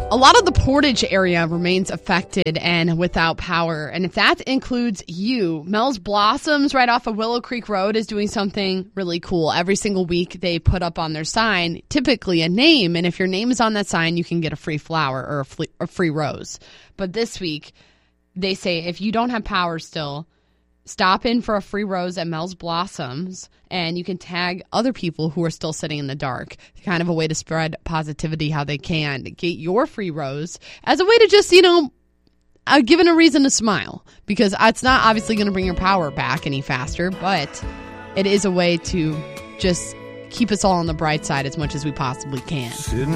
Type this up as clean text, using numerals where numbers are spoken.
A lot of the Portage area remains affected and without power. And if that includes you, Mel's Blossoms right off of Willow Creek Road is doing something really cool. Every single week they put up on their sign, typically a name. And if your name is on that sign, you can get a free flower or a free rose. But this week they say if you don't have power still, stop in for a free rose at Mel's Blossoms, and you can tag other people who are still sitting in the dark. Kind of a way to spread positivity how they can. Get your free rose as a way to just, give it a reason to smile. Because it's not obviously going to bring your power back any faster, but it is a way to just keep us all on the bright side as much as we possibly can.